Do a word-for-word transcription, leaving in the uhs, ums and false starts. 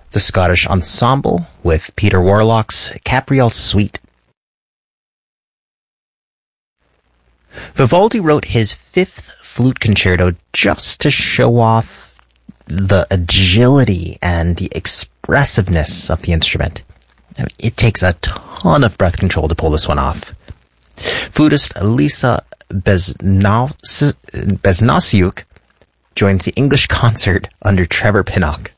the Scottish Ensemble with Peter Warlock's Capriole Suite. Vivaldi wrote his fifth flute concerto just to show off the agility and the expressiveness of the instrument. It takes a ton of breath control to pull this one off. Flutist Lisa Besnasiuk joins the English concert under Trevor Pinnock.